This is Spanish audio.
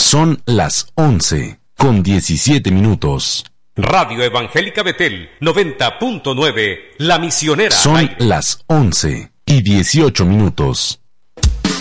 Son las 11:17. Radio Evangélica Betel 90.9, La Misionera. Son las 11:18.